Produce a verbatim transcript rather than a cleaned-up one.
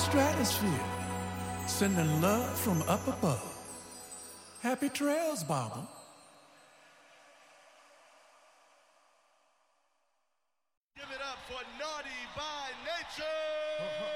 stratosphere, sending love from up above. Happy trails, Baba. Give it up for Naughty by Nature.